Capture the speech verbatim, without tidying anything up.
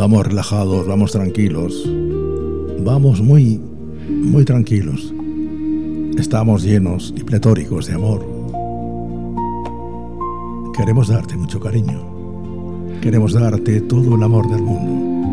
Vamos relajados, vamos tranquilos. Vamos muy, muy tranquilos. Estamos llenos y pletóricos de amor. Queremos darte mucho cariño. Queremos darte todo el amor del mundo.